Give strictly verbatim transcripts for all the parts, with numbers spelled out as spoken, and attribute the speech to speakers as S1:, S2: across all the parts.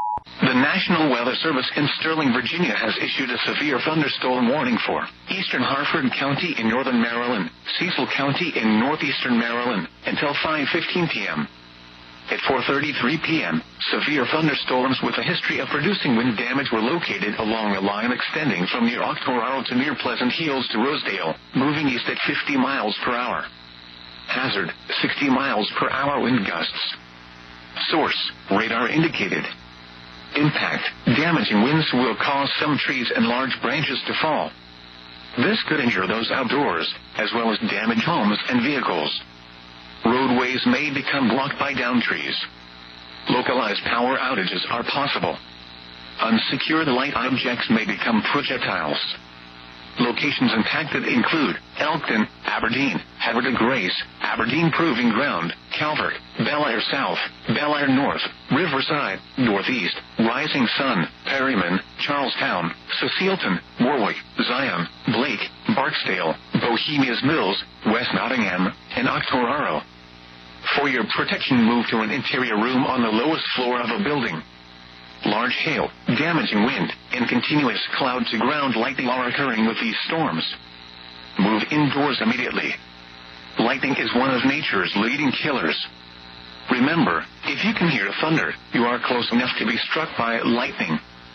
S1: The National Weather Service in Sterling, Virginia has issued a severe thunderstorm warning for eastern Harford County in northern Maryland, Cecil County in northeastern Maryland, until five fifteen p.m. At four thirty-three p.m., severe thunderstorms with a history of producing wind damage were located along a line extending from near Octoraro to near Pleasant Hills to Rosedale, moving east at fifty miles per hour. Hazard, sixty miles per hour wind gusts. Source, radar indicated. Impact, damaging winds will cause some trees and large branches to fall. This could injure those outdoors, as well as damage homes and vehicles. Roadways may become blocked by downed trees. Localized power outages are possible. Unsecured light objects may become projectiles. Locations impacted include Elkton, Aberdeen, Havertide Grace, Aberdeen Proving Ground, Calvert, Bel Air South, Bel Air North, Riverside, Northeast, Rising Sun, Perryman, Charlestown, Cecilton, Warwick, Zion, Blake, Barksdale, Bohemians Mills, West Nottingham, and Octoraro. For your protection, move to an interior room on the lowest floor of a building. Large hail, damaging wind, and continuous cloud-to-ground lightning are occurring with these storms. Move indoors immediately. Lightning is one of nature's leading killers. Remember, if you can hear thunder, you are close enough to be struck by lightning.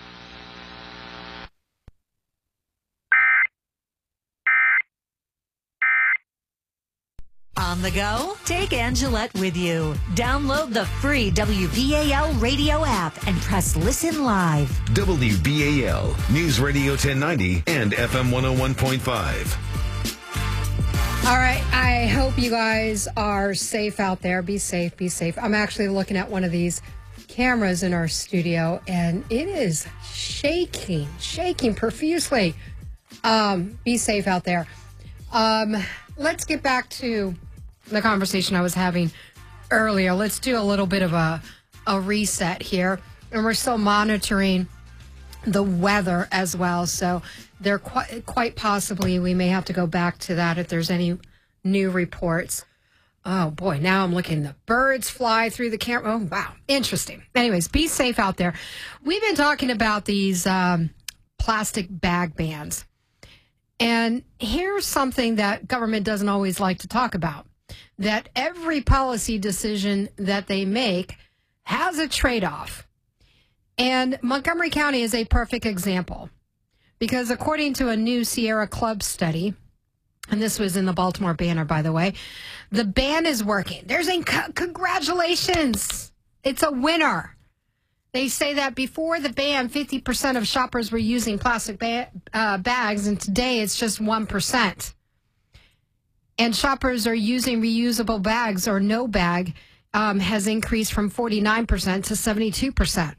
S2: On the go? Take Angelette with you. Download the free W B A L radio app and press listen live.
S3: W B A L, News Radio ten ninety and F M one oh one point five.
S4: All right. I hope you guys are safe out there. Be safe. Be safe. I'm actually looking at one of these cameras in our studio, and it is shaking, shaking profusely. Um, be safe out there. Um, let's get back to the conversation I was having earlier. Let's do a little bit of a, a reset here. And we're still monitoring the weather as well. So there quite, quite possibly we may have to go back to that if there's any new reports. Oh, boy, now I'm looking. The birds fly through the camera. Oh, wow. Interesting. Anyways, be safe out there. We've been talking about these um, plastic bag bans. And here's something that government doesn't always like to talk about, that every policy decision that they make has a trade-off. And Montgomery County is a perfect example because according to a new Sierra Club study, and this was in the Baltimore Banner, by the way, the ban is working. There's a c- congratulations. It's a winner. They say that before the ban, fifty percent of shoppers were using plastic ba- uh, bags, and today it's just one percent. And shoppers are using reusable bags or no bag um, has increased from forty-nine percent to seventy-two percent.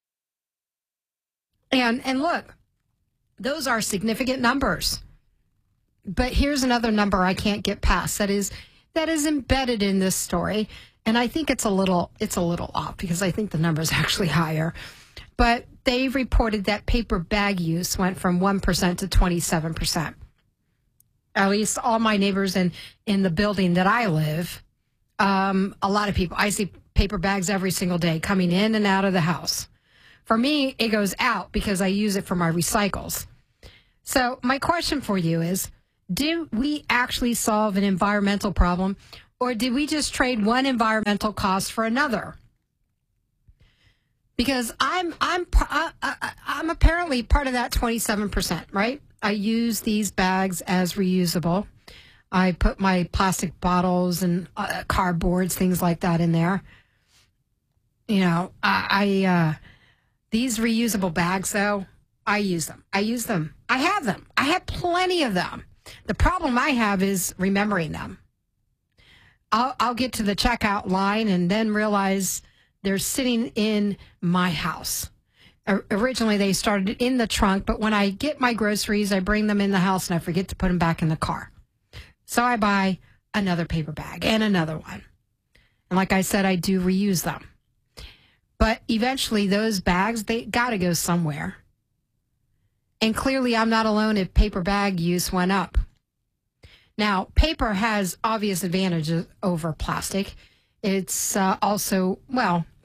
S4: And and look, those are significant numbers. But here's another number I can't get past that is that is embedded in this story. And I think it's a little it's a little off because I think the number is actually higher. But they reported that paper bag use went from one percent to twenty-seven percent. At least all my neighbors in, in the building that I live, um, a lot of people, I see paper bags every single day coming in and out of the house. For me, it goes out because I use it for my recycles. So my question for you is, did we actually solve an environmental problem, or did we just trade one environmental cost for another? Because I'm I'm I, I'm apparently part of that twenty-seven percent, right? I use these bags as reusable. I put my plastic bottles and uh, cardboards, things like that in there. You know, I, I uh, these reusable bags, though, I use them. I use them. I have them. I have plenty of them. The problem I have is remembering them. I'll, I'll get to the checkout line and then realize they're sitting in my house. Originally, they started in the trunk, but when I get my groceries, I bring them in the house and I forget to put them back in the car. So I buy another paper bag and another one. And like I said, I do reuse them. But eventually, those bags, they got to go somewhere. And clearly, I'm not alone if paper bag use went up. Now, paper has obvious advantages over plastic. It's uh, also, well,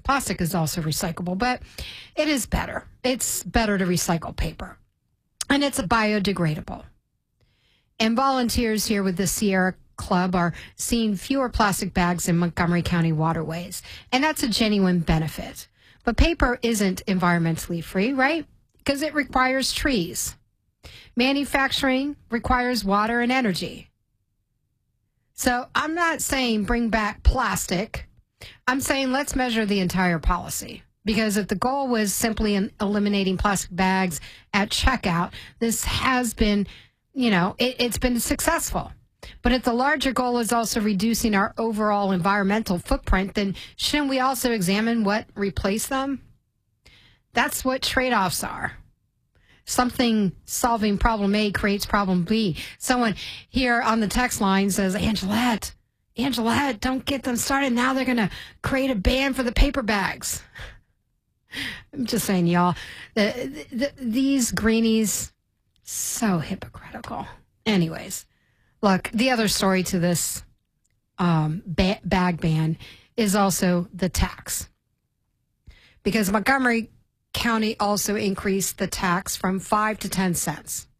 S4: Plastic is also recyclable, but it is better. It's better to recycle paper. And it's biodegradable. And volunteers here with the Sierra Club are seeing fewer plastic bags in Montgomery County waterways. And that's a genuine benefit. But paper isn't environmentally free, right? Because it requires trees. Manufacturing requires water and energy. So I'm not saying bring back plastic. I'm saying let's measure the entire policy. Because if the goal was simply in eliminating plastic bags at checkout, this has been, you know, it, it's been successful. But if the larger goal is also reducing our overall environmental footprint, then shouldn't we also examine what replaced them? That's what trade-offs are. Something solving problem A creates problem B. Someone here on the text line says, Angelette, Angelette, don't get them started. Now they're going to create a ban for the paper bags. I'm just saying, y'all, the, the, these greenies, so hypocritical. Anyways, look, the other story to this um, ba- bag ban is also the tax. Because Montgomery County also increased the tax from five to ten cents.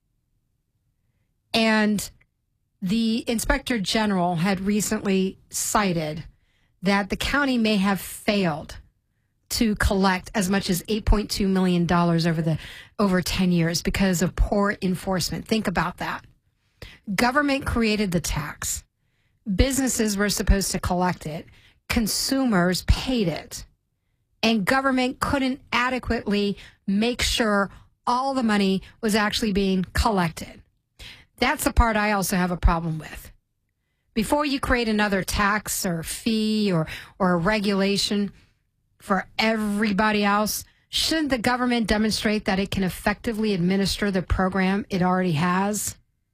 S4: And the Inspector General had recently cited that the county may have failed to collect as much as eight point two million dollars over the over ten years because of poor enforcement. Think about that. Government created the tax. Businesses were supposed to collect it. Consumers paid it. And government couldn't adequately make sure all the money was actually being collected. That's the part I also have a problem with. Before you create another tax or fee or, or a regulation for everybody else, shouldn't the government demonstrate that it can effectively administer the program it already has?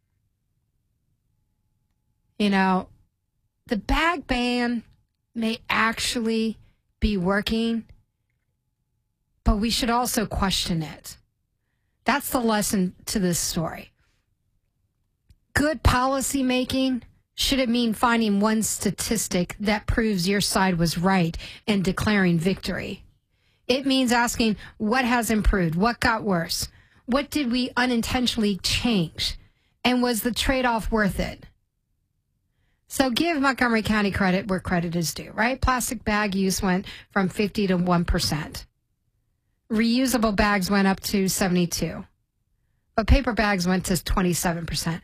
S4: You know, the bag ban may actually be working, but we should also question it. That's the lesson to this story. Good policy making, should it mean finding one statistic that proves your side was right and declaring victory? It means asking what has improved, what got worse, what did we unintentionally change, and was the trade-off worth it? So give Montgomery County credit where credit is due, right? Plastic bag use went from fifty to one percent. Reusable bags went up to seventy-two. But paper bags went to twenty-seven percent.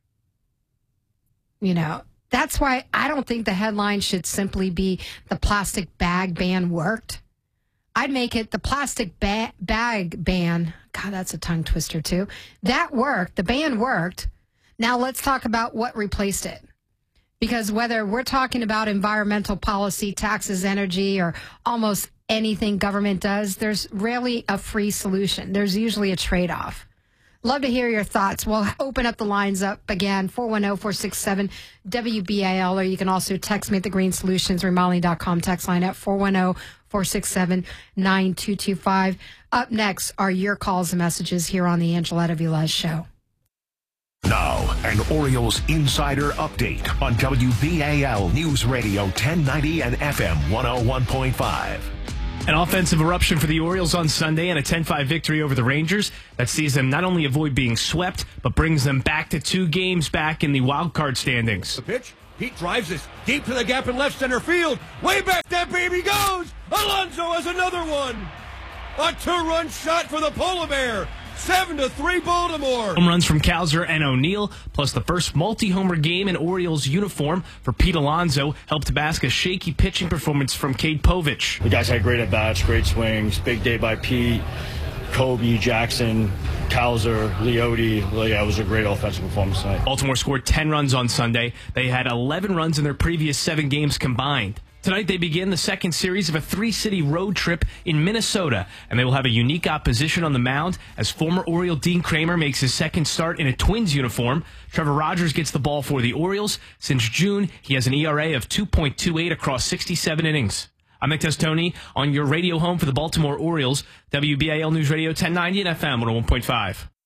S4: You know, that's why I don't think the headline should simply be the plastic bag ban worked. I'd make it the plastic ba- bag ban. God, that's a tongue twister too. That worked. The ban worked. Now let's talk about what replaced it. Because whether we're talking about environmental policy, taxes, energy, or almost anything government does, there's rarely a free solution. There's usually a trade-off. Love to hear your thoughts. We'll open up the lines up again, four one zero, four six seven, W B A L, or you can also text me at the green solutions remodeling dot com text line at four one zero, four six seven, nine two two five. Up next are your calls and messages here on the Angelette Velez Show.
S3: Now, an Orioles insider update on W B A L News Radio ten ninety and F M one oh one point five.
S5: An offensive eruption for the Orioles on Sunday and a ten five victory over the Rangers that sees them not only avoid being swept, but brings them back to two games back in the wild card standings.
S6: The pitch, Pete drives this deep to the gap in left center field. Way back, that baby goes! Alonso has another one! A two-run shot for the Polar Bear! Seven to three Baltimore.
S5: Home runs from Cowser and O'Neill, plus the first multi-homer game in Orioles uniform for Pete Alonso, helped mask a shaky pitching performance from Cade Povich.
S7: The guys had great at-bats, great swings, big day by Pete, Kobe, Jackson, Cowser, Leote. Yeah, it was a great offensive performance tonight.
S5: Baltimore scored ten runs on Sunday. They had eleven runs in their previous seven games combined. Tonight, they begin the second series of a three-city road trip in Minnesota, and they will have a unique opposition on the mound as former Oriole Dean Kramer makes his second start in a Twins uniform. Trevor Rogers gets the ball for the Orioles. Since June, he has an E R A of two point two eight across sixty-seven innings. I'm Nick Testoni on your radio home for the Baltimore Orioles, W B A L News Radio ten ninety and F M one oh one point five.